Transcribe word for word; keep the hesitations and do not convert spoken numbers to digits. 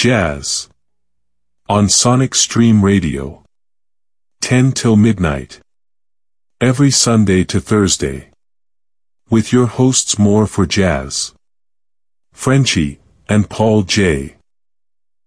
Jazz. On Sonic Stream Radio. ten till midnight. Every Sunday to Thursday. With your hosts More for Jazz, Frenchie, and Paul J.